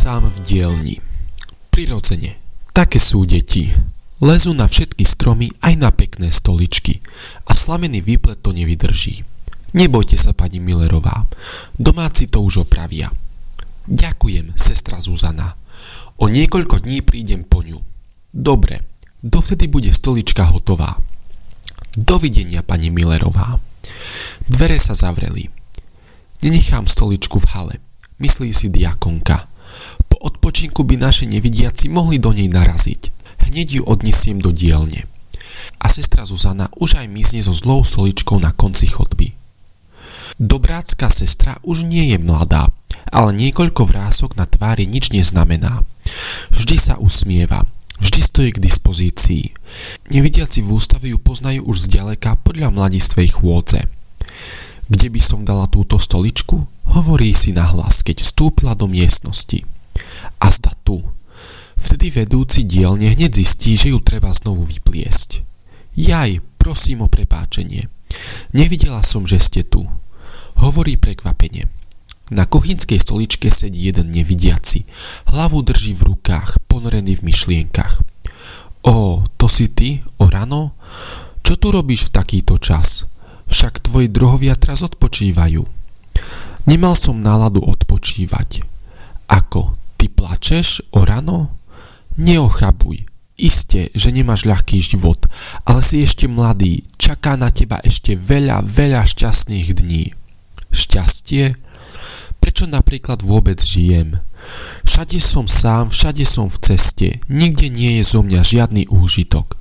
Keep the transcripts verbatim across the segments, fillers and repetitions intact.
sám v dielni. Prirodzene. Také sú deti. Lezú na všetky stromy, aj na pekné stoličky. A slamený výplet to nevydrží. Nebojte sa, pani Millerová. Domáci to už opravia. Ďakujem, sestra Zuzana. O niekoľko dní prídem po ňu. Dobre, dovtedy bude stolička hotová. Dovidenia, pani Millerová. Dvere sa zavreli. Nenechám stoličku v hale, myslí si diakonka. Po odpočinku by naši nevidiaci mohli do nej naraziť. Hneď ju odnesiem do dielne. A sestra Zuzana už aj mizne so zlou stoličkou na konci chodby. Dobrácka sestra už nie je mladá, ale niekoľko vrások na tvári nič neznamená. Vždy sa usmieva, vždy stojí k dispozícii. Nevidiaci v ústave ju poznajú už zďaleka podľa mladistvej chôdze. Kde by som dala túto stoličku? Hovorí si nahlas, keď vstúpila do miestnosti. A zda tu. Vtedy vedúci dielne hneď zistí, že ju treba znovu vypliesť. Jaj, prosím o prepáčenie. Nevidela som, že ste tu. Hovorí prekvapene. Na kuchynskej stoličke sedí jeden nevidiaci. Hlavu drží v rukách, ponorený v myšlienkach. Ó, to si ty, o rano? Čo tu robíš v takýto čas? Však tvoji druhovia teraz odpočívajú. Nemal som náladu odpočívať. Ako, ty plačeš o rano? Neochabuj. Isté, že nemáš ľahký život, ale si ešte mladý. Čaká na teba ešte veľa, veľa šťastných dní. Šťastie? Prečo napríklad vôbec žijem? Všade som sám, všade som v ceste. Nikde nie je zo mňa žiadny úžitok.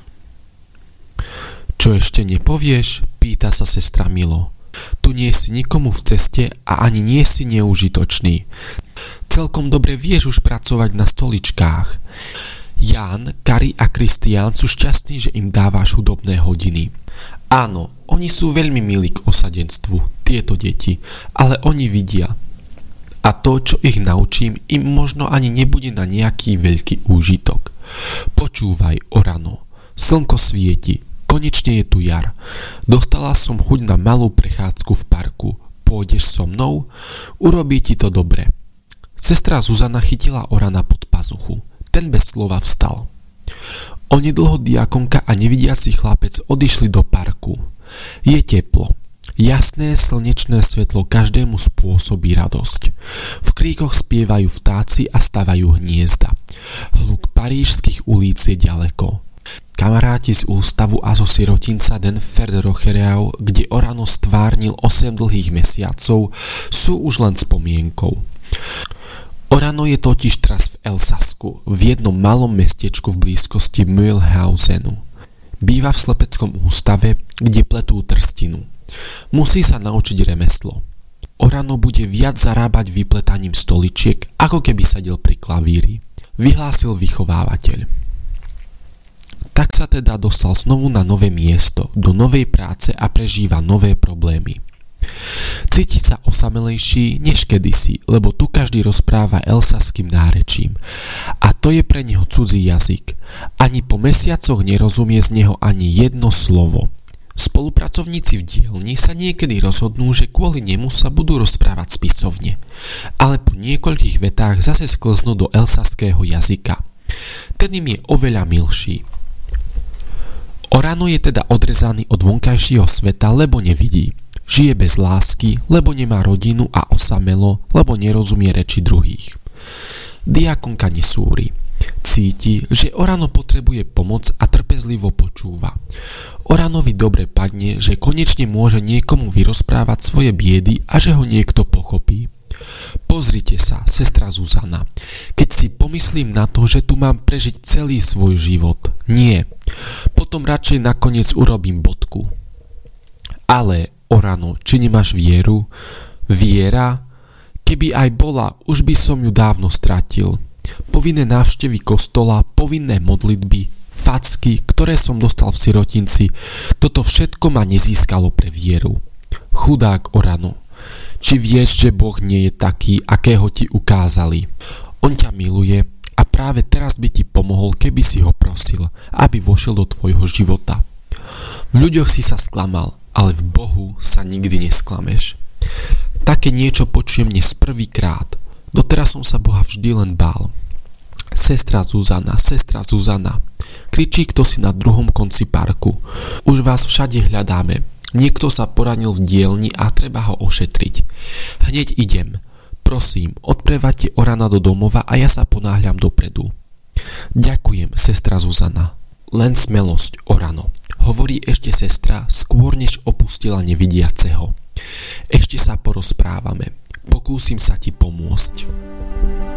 Čo ešte nepovieš? Pýta sa sestra Milo. Tu nie si nikomu v ceste a ani nie si neužitočný. Celkom dobre vieš už pracovať na stoličkách. Ján, Kari a Kristián sú šťastní, že im dávaš hudobné hodiny. Áno, oni sú veľmi milí k osadenstvu, tieto deti, ale oni vidia. A to, čo ich naučím, im možno ani nebude na nejaký veľký úžitok. Počúvaj, o rano. Slnko svieti. Konečne je tu jar. Dostala som chuť na malú prechádzku v parku. Pôjdeš so mnou? Urobí ti to dobre. Sestra Zuzana chytila Orana pod pazuchu. Ten bez slova vstal. Onedlho diakonka a nevidiaci chlapec odišli do parku. Je teplo. Jasné slnečné svetlo každému spôsobí radosť. V kríkoch spievajú vtáci a stavajú hniezda. Hluk parížskych ulic je ďaleko. Kamaráti z ústavu a zo sirotinca Den Ferderochereau, kde Orano stvárnil osem dlhých mesiacov, sú už len spomienkou. Orano je totiž teraz v Elsasku, v jednom malom mestečku v blízkosti Mühlhausenu. Býva v slepeckom ústave, kde pletú trstinu. Musí sa naučiť remeslo. Orano bude viac zarábať vypletaním stoličiek, ako keby sedel pri klavíri, vyhlásil vychovávateľ. Tak sa teda dostal znovu na nové miesto, do novej práce a prežíva nové problémy. Cíti sa osamelejší než kedysi, lebo tu každý rozpráva elsaským nárečím. A to je pre neho cudzí jazyk. Ani po mesiacoch nerozumie z neho ani jedno slovo. Spolupracovníci v dielni sa niekedy rozhodnú, že kvôli nemu sa budú rozprávať spisovne. Ale po niekoľkých vetách zase sklznú do elsaského jazyka. Ten im je oveľa milší. Orano je teda odrezaný od vonkajšieho sveta, lebo nevidí. Žije bez lásky, lebo nemá rodinu a osamelo, lebo nerozumie reči druhých. Diakonka nesúri. Cíti, že Orano potrebuje pomoc a trpezlivo počúva. Oranovi dobre padne, že konečne môže niekomu vyrozprávať svoje biedy a že ho niekto pochopí. Pozrite sa, sestra Zuzana, keď si pomyslím na to, že tu mám prežiť celý svoj život. Nie. Potom radšej nakoniec urobím bodku. Ale, Orano, či nemáš vieru? Viera? Keby aj bola, už by som ju dávno stratil. Povinné návštevy kostola, povinné modlitby, facky, ktoré som dostal v sirotinci, toto všetko ma nezískalo pre vieru. Chudák Orano. Či vieš, že Boh nie je taký, akého ti ukázali? On ťa miluje a práve teraz by ti pomohol, keby si ho prosil, aby vošiel do tvojho života. V ľuďoch si sa sklamal, ale v Bohu sa nikdy nesklameš. Také niečo počujem dnes prvýkrát. Doteraz som sa Boha vždy len bál. Sestra Zuzana, sestra Zuzana, kričí kto si na druhom konci parku. Už vás všade hľadáme. Niekto sa poranil v dielni a treba ho ošetriť. Hneď idem. Prosím, odprevajte Orana do domova a ja sa ponáhľam dopredu. Ďakujem, sestra Zuzana. Len smelosť, Orano, hovorí ešte sestra, skôr než opustila nevidiaceho. Ešte sa porozprávame. Pokúsim sa ti pomôcť.